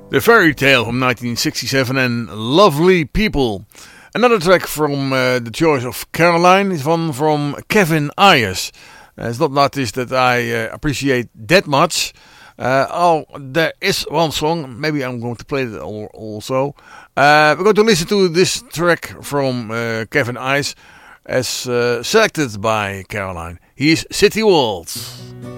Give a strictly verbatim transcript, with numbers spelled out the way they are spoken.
The Fairy Tale from nineteen sixty-seven and Lovely People. Another track from uh, the choice of Caroline is one from Kevin Ayers. Uh, it's not an artist that I uh, appreciate that much. Uh, oh, there is one song. Maybe I'm going to play it also. Uh, we're going to listen to this track from uh, Kevin Ayers as uh, selected by Caroline. He is City Walls.